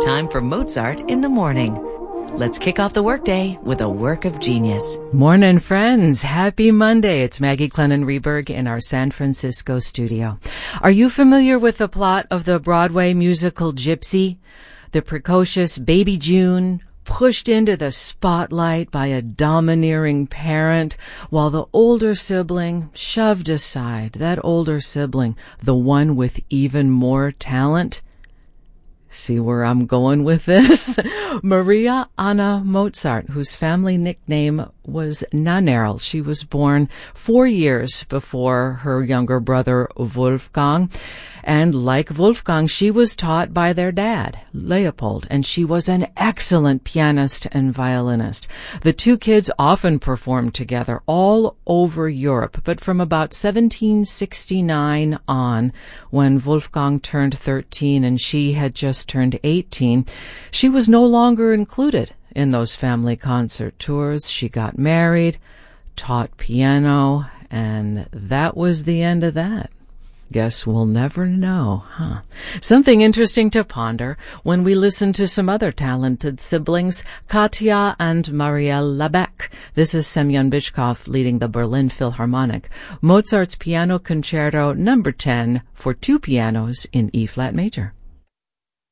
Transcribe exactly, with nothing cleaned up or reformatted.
time for Mozart in the morning. Let's kick off the workday with a work of genius. Morning, friends. Happy Monday. It's Maggie Clennon-Reberg in our San Francisco studio. Are you familiar with the plot of the Broadway musical Gypsy? The precocious baby June pushed into the spotlight by a domineering parent, while the older sibling shoved aside. That older sibling, the one with even more talent. See where I'm going with this? Maria Anna Mozart, whose family nickname was Nannerl. She was born four years before her younger brother Wolfgang. And like Wolfgang, she was taught by their dad, Leopold, and she was an excellent pianist and violinist. The two kids often performed together all over Europe, but from about seventeen sixty-nine on, when Wolfgang turned thirteen and she had just turned eighteen, she was no longer included in those family concert tours. She got married, taught piano, and that was the end of that. Guess we'll never know, huh? Something interesting to ponder when we listen to some other talented siblings, Katja and Marielle Labec. This is Semyon Bychkov leading the Berlin Philharmonic. Mozart's Piano Concerto number ten for two pianos in E-flat major.